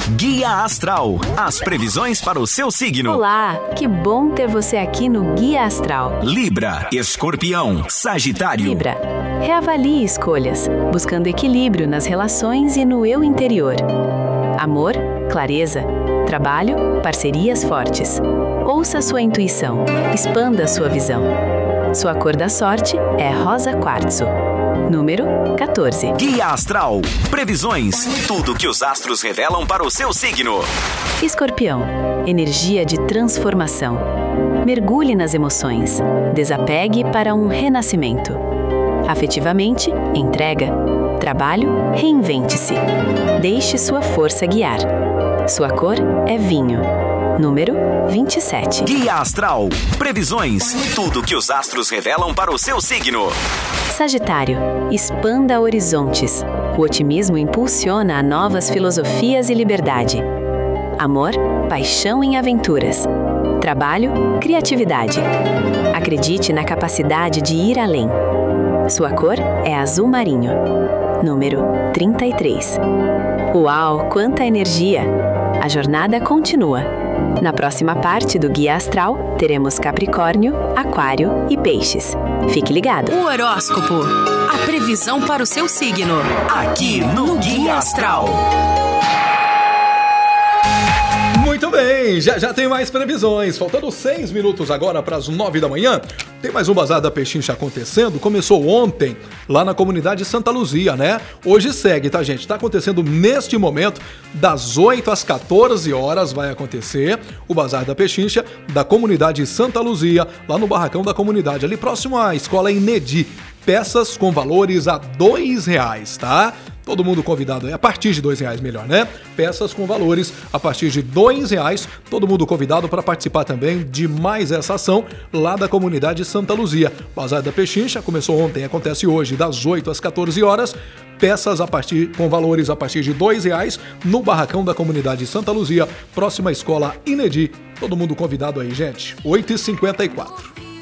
Guia Astral, as previsões para o seu signo. Olá, que bom ter você aqui no Guia Astral. Libra, Escorpião, Sagitário. Libra, reavalie escolhas, buscando equilíbrio nas relações e no eu interior. Amor, clareza. Trabalho, parcerias fortes. Ouça sua intuição, expanda sua visão. Sua cor da sorte é rosa quartzo. Número 14. Guia Astral, previsões, tudo que os astros revelam para o seu signo. Escorpião, energia de transformação. Mergulhe nas emoções, desapegue para um renascimento. Afetivamente, entrega. Trabalho, reinvente-se. Deixe sua força guiar. Sua cor é vinho. Número 27. Guia Astral, previsões, tudo que os astros revelam para o seu signo. Sagitário, expanda horizontes. O otimismo impulsiona a novas filosofias e liberdade. Amor, paixão em aventuras. Trabalho, criatividade. Acredite na capacidade de ir além. Sua cor é azul marinho. Número 33. Uau, quanta energia! A jornada continua. Na próxima parte do Guia Astral, teremos Capricórnio, Aquário e Peixes. Fique ligado! O horóscopo, a previsão para o seu signo. Aqui no Guia Astral. Muito bem, já tem mais previsões. Faltando 6 minutos agora para as 9 da manhã. Tem mais um Bazar da Pechincha acontecendo. Começou ontem lá na comunidade Santa Luzia, né? Hoje segue, tá, gente? Tá acontecendo neste momento, das 8 às 14 horas vai acontecer o Bazar da Pechincha da comunidade Santa Luzia, lá no barracão da comunidade, ali próximo à escola Inedi. Peças com valores a R$2, tá? Todo mundo convidado aí, a partir de R$2, melhor, né? Peças com valores a partir de R$2. Todo mundo convidado para participar também de mais essa ação lá da comunidade Santa Luzia. Bazar da Pechincha começou ontem, acontece hoje, das 8 às 14 horas. Peças com valores a partir de R$2 no barracão da comunidade Santa Luzia, próxima à escola Inedi. Todo mundo convidado aí, gente. 8h54.